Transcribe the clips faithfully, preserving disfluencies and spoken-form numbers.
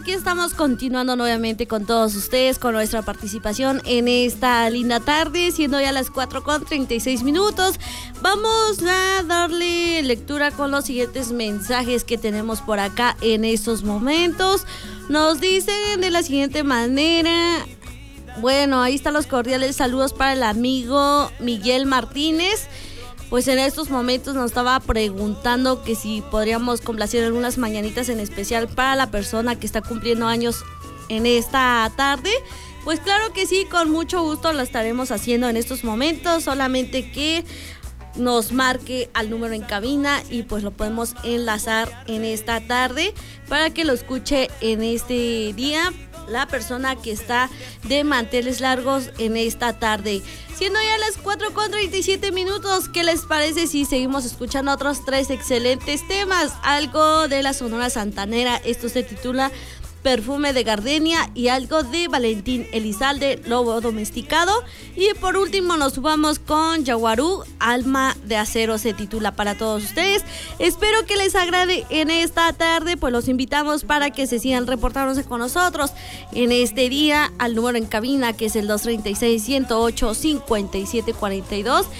aquí estamos continuando nuevamente con todos ustedes, con nuestra participación en esta linda tarde, siendo ya las cuatro con treinta y seis minutos. Vamos a darle lectura con los siguientes mensajes que tenemos por acá en estos momentos. Nos dicen de la siguiente manera. Bueno, ahí están los cordiales saludos para el amigo Miguel Martínez. Pues en estos momentos nos estaba preguntando que si podríamos complacer algunas mañanitas en especial para la persona que está cumpliendo años en esta tarde. Pues claro que sí, con mucho gusto lo estaremos haciendo en estos momentos, solamente que nos marque al número en cabina y pues lo podemos enlazar en esta tarde para que lo escuche en este día la persona que está de manteles largos en esta tarde. Siendo ya las cuatro con treinta y siete minutos, ¿qué les parece si seguimos escuchando otros tres excelentes temas? Algo de la Sonora Santanera, esto se titula Perfume de Gardenia, y algo de Valentín Elizalde, Lobo Domesticado. Y por último nos vamos con Yaguarú, Alma de Acero se titula para todos ustedes. Espero que les agrade en esta tarde, pues los invitamos para que se sigan reportándose con nosotros en este día al número en cabina, que es el dos treinta y seis, ciento ocho, cincuenta y siete cuarenta y dos.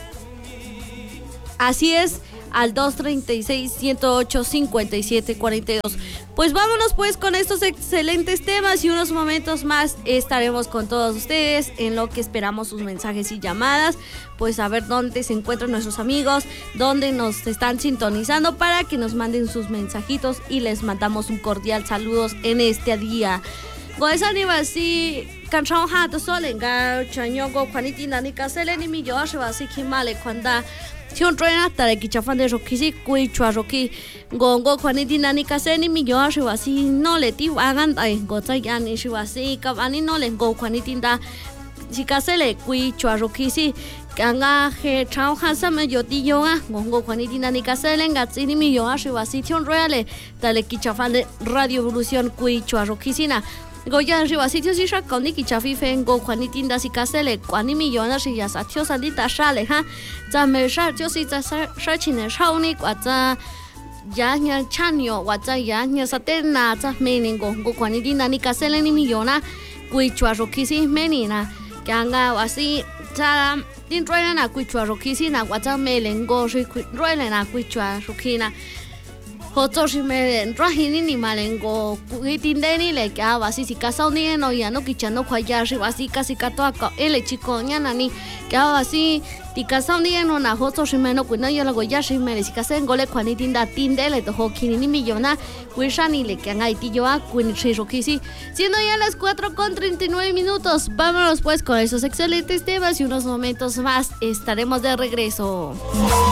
Así es, al dos treinta y seis, ciento ocho, cincuenta y siete cuarenta y dos. Pues vámonos pues con estos excelentes temas y unos momentos más estaremos con todos ustedes en lo que esperamos sus mensajes y llamadas, pues a ver dónde se encuentran nuestros amigos, dónde nos están sintonizando para que nos manden sus mensajitos y les mandamos un cordial saludos en este día. Goesani basi kanchao ha to solenga chanyogo kwaniti nani kaseleni mi yo basi kimale kwanda Sion troena tare ki chafan de roki si kui chua roki gongo kwani dinani kaseni mi yo ashwasi no le ti agan ai go tsai ani shwasi ka ani no le go kwani tinda si kasele kui chua roki si kanga he chao hasa me yo ti yo a gongo kwani dinani kasele ngatsini mi yo ashwasi tion royale tare ki chafan de Radio Evolución kui chua roki sina Goya riwa sitio si shaka ni ki chafi fengo kwani tinda si kasele kwani mi yona si ya sa tio sandita shale ha za me sha tio si za sha chine shao ni kwa za ya nya chanyo wa za ya nya satena za meningo go kwani tinda ni kasele ni mi yona kui chwa rokisi menina kanga wasi za din roina na kui chwa rokisi na wa za melengo si roina na kui chwa rokina Hoto si me rahini ni malengo kuitindeni le ka basi si casa ni no ya no kichano kwaya si basi casi kato aka ele chico nyana ni ka basi ti casa ni no na hoto si me no kuina ya lo ya si me si casa ngole kwani tinda tindele to hokini ni millona kuishani le que ngai ti yo a kuin si rokisi siendo ya las cuatro con treinta y nueve minutos. Vámonos pues con esos excelentes temas y unos momentos más estaremos de regreso.